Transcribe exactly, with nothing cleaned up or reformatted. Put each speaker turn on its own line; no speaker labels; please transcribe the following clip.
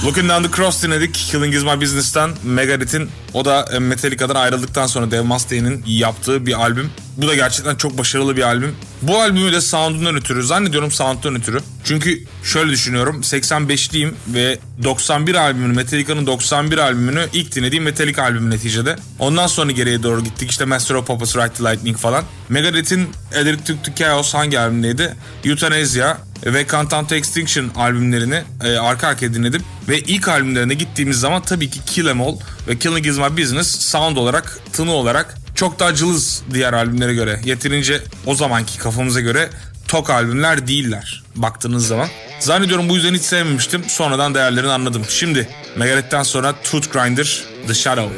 Looking Down the Cross dinledik. Killing Is My Business'tan. Megadeth'in, o da Metallica'dan ayrıldıktan sonra Dave Mustaine'in yaptığı bir albüm. Bu da gerçekten çok başarılı bir albüm. Bu albümü de sound'undan ötürü, zannediyorum sound'undan ötürü. Çünkü şöyle düşünüyorum, seksen beşliyim ve doksan bir albümünü, Metallica'nın doksan bir albümünü ilk dinlediğim Metallica albümü neticede. Ondan sonra geriye doğru gittik, işte Master of Puppets, Ride the Lightning falan. Megadeth'in Addicted to Chaos hangi albümdeydi? Euthanasia ve Countdown to Extinction albümlerini e, arka arkaya dinledim. Ve ilk albümlerine gittiğimiz zaman tabii ki Kill Em All ve Killing Is My Business sound olarak, tını olarak çok daha cılız diğer albümlere göre. Yeterince o zamanki kafamıza göre tok albümler değiller baktığınız zaman. Zannediyorum bu yüzden hiç sevmemiştim. Sonradan değerlerini anladım. Şimdi Megadeth'ten sonra Tooth Grinder, The Shadow.